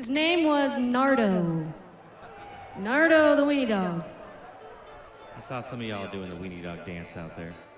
His name was Nardo. Nardo the Weenie Dog. I saw some of y'all doing the weenie dog dance out there.